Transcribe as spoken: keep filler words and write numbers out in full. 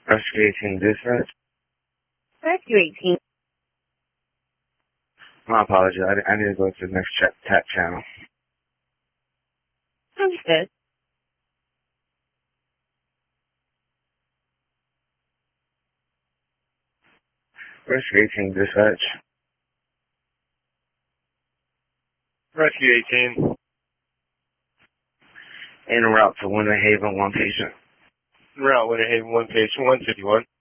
Rescue eighteen dispatch. Rescue eighteen. My apologies. I, I need to go to the next chat, tap channel. Understood. Rescue eighteen dispatch. Rescue eighteen. En route to Winter Haven, one patient. En route, Winter Haven, one patient, one fifty-one.